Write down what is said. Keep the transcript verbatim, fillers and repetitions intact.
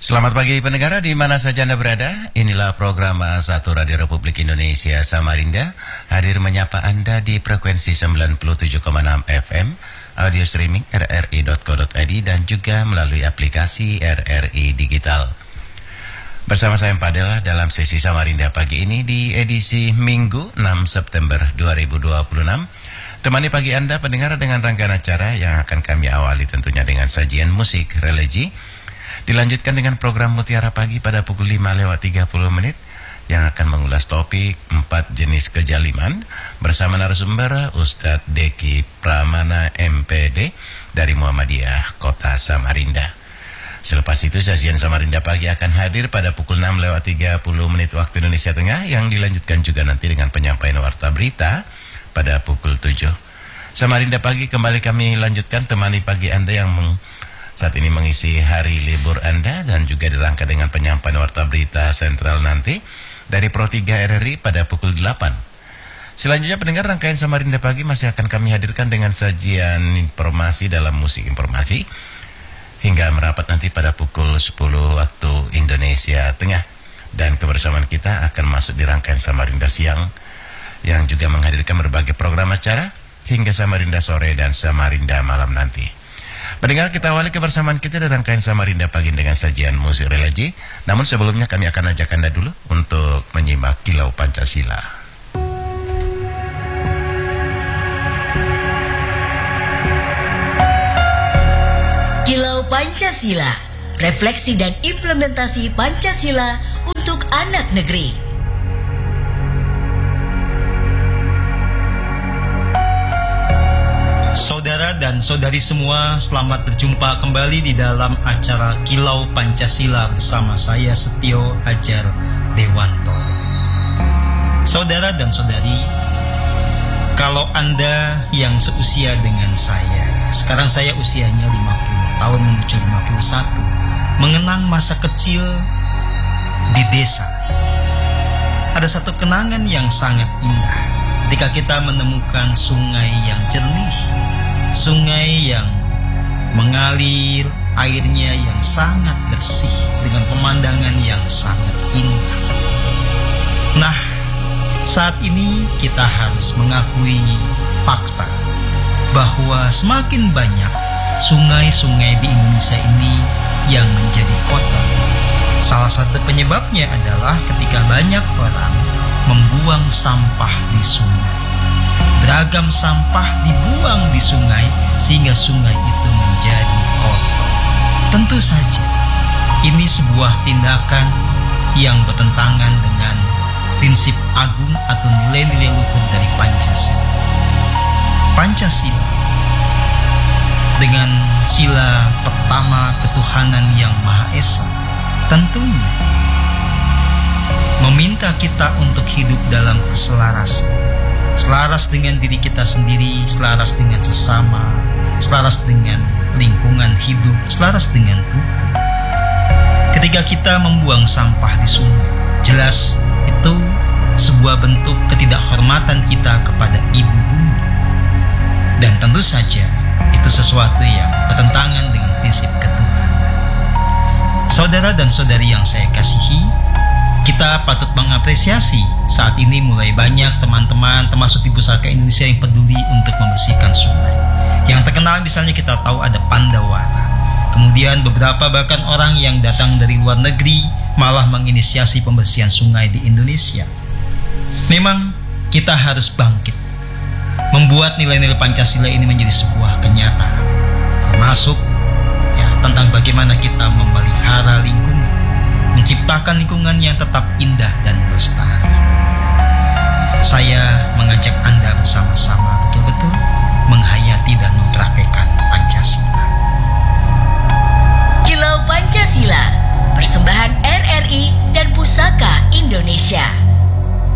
Selamat pagi pendengar di mana saja Anda berada. Inilah program satu Radio Republik Indonesia Samarinda hadir menyapa Anda di frekuensi sembilan puluh tujuh koma enam F M, audio streaming r r i dot co dot i d dan juga melalui aplikasi R R I Digital. Bersama saya Padel dalam sesi Samarinda pagi ini di edisi Minggu enam September dua ribu dua puluh enam. Temani pagi Anda pendengar dengan rangkaian acara yang akan kami awali tentunya dengan sajian musik religi. Dilanjutkan dengan program Mutiara Pagi pada pukul lima lewat tiga puluh menit yang akan mengulas topik empat jenis kejaliman bersama narasumber Ustadz Deki Pramana M P D dari Muhammadiyah Kota Samarinda. Selepas itu sajian Samarinda Pagi akan hadir pada pukul enam lewat tiga puluh menit waktu Indonesia Tengah yang dilanjutkan juga nanti dengan penyampaian warta berita pada pukul tujuh. Samarinda Pagi kembali kami lanjutkan temani pagi Anda yang meng saat ini mengisi hari libur Anda dan juga dirangka dengan penyampaian warta berita sentral nanti dari Pro tiga R R I pada pukul delapan. Selanjutnya pendengar rangkaian Samarinda Pagi masih akan kami hadirkan dengan sajian informasi dalam musik informasi hingga merapat nanti pada pukul sepuluh waktu Indonesia Tengah. Dan kebersamaan kita akan masuk di rangkaian Samarinda Siang yang juga menghadirkan berbagai program acara hingga Samarinda Sore dan Samarinda Malam nanti. Pendengar, kita awali kebersamaan kita di rangkaian Samarinda Pagi dengan sajian musik religi. Namun sebelumnya kami akan ajak Anda dulu untuk menyimak Kilau Pancasila. Kilau Pancasila, refleksi dan implementasi Pancasila untuk anak negeri. Saudara dan saudari semua, selamat berjumpa kembali di dalam acara Kilau Pancasila bersama saya Setio Hajar Dewanto. Saudara dan saudari, kalau Anda yang seusia dengan saya, sekarang saya usianya lima puluh tahun menuju lima puluh satu, mengenang masa kecil di desa. Ada satu kenangan yang sangat indah ketika kita menemukan sungai yang jernih, sungai yang mengalir, airnya yang sangat bersih dengan pemandangan yang sangat indah. Nah, saat ini kita harus mengakui fakta bahwa semakin banyak sungai-sungai di Indonesia ini yang menjadi kotor. Salah satu penyebabnya adalah ketika banyak orang membuang sampah di sungai. Beragam sampah dibuang di sungai sehingga sungai itu menjadi kotor. Tentu saja ini sebuah tindakan yang bertentangan dengan prinsip agung atau nilai-nilai luhur dari Pancasila. Pancasila dengan sila pertama ketuhanan yang Maha Esa tentunya meminta kita untuk hidup dalam keselarasan, selaras dengan diri kita sendiri, selaras dengan sesama, selaras dengan lingkungan hidup, selaras dengan Tuhan. Ketika kita membuang sampah di sungai, jelas itu sebuah bentuk ketidakhormatan kita kepada Ibu Bumi. Dan tentu saja itu sesuatu yang bertentangan dengan prinsip ketuhanan. Saudara dan saudari yang saya kasihi, kita patut mengapresiasi saat ini mulai banyak teman-teman termasuk di Pusaka Indonesia yang peduli untuk membersihkan sungai. Yang terkenal misalnya kita tahu ada Pandawara. Kemudian beberapa bahkan orang yang datang dari luar negeri malah menginisiasi pembersihan sungai di Indonesia. Memang kita harus bangkit, membuat nilai-nilai Pancasila ini menjadi sebuah kenyataan. Termasuk ya tentang bagaimana kita memelihara lingkungan, menciptakan lingkungan yang tetap indah dan lestari. Saya mengajak Anda bersama-sama betul-betul menghayati